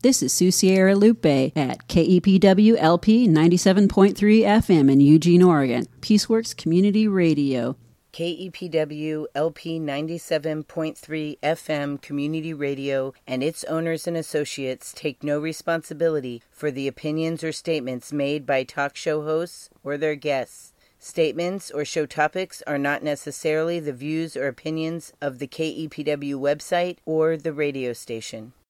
This is Sue Sierra Lupe at KEPW LP 97.3 FM in Eugene, Oregon, Peaceworks Community Radio. KEPW LP 97.3 FM Community Radio and its owners and associates take no responsibility for the opinions or statements made by talk show hosts or their guests. Statements or show topics are not necessarily the views or opinions of the KEPW website or the radio station.